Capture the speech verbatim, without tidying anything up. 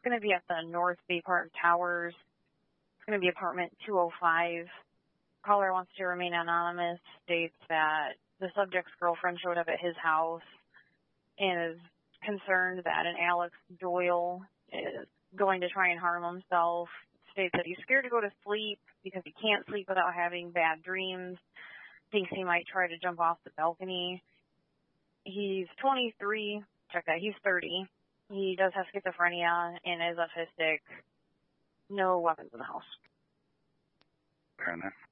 going to be at the North Bay Park Towers. It's going to be apartment two oh five. Caller wants to remain anonymous, states that the subject's girlfriend showed up at his house and is concerned that an Alex Doyle is going to try and harm himself. States that he's scared to go to sleep because he can't sleep without having bad dreams. Thinks he might try to jump off the balcony. He's twenty-three. Check that. He's thirty. He does have schizophrenia and is autistic. No weapons in the house. Fair enough.